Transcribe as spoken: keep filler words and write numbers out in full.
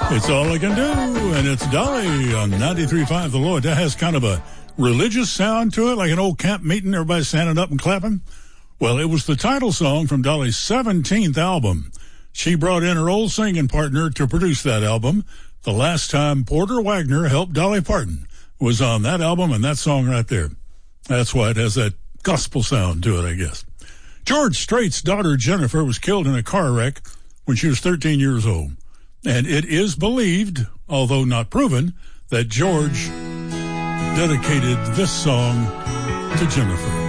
It's All I Can Do, and it's Dolly on ninety-three point five The Lord. That has kind of a religious sound to it, like an old camp meeting, everybody standing up and clapping. Well, it was the title song from Dolly's seventeenth album. She brought in her old singing partner to produce that album. The last time Porter Wagner helped Dolly Parton was on that album and that song right there. That's why it has that gospel sound to it, I guess. George Strait's daughter, Jennifer, was killed in a car wreck when she was thirteen years old. And it is believed, although not proven, that George dedicated this song to Jennifer.